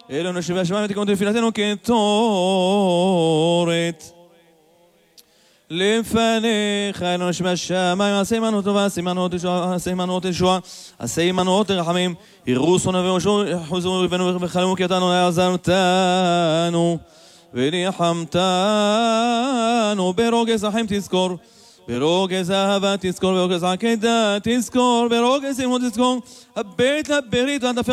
אלוהינו שבע השמיים ותקום תפילתנו כתורת. לפניך אלוהינו שבע השמיים, עשה עמנו טובה, עשה עמנו תשועה, עשה עמנו רחמים, ירוסו נבואשו, חוזרו אויבינו וחלמו כי אתה אדוני עזרתנו וניחמתנו. ברוגז רחם תזכור, ברוגז אהבה תזכור, ברוגז עקדה תזכור, ברוגז אמון תזכור, הבית לברית והתפר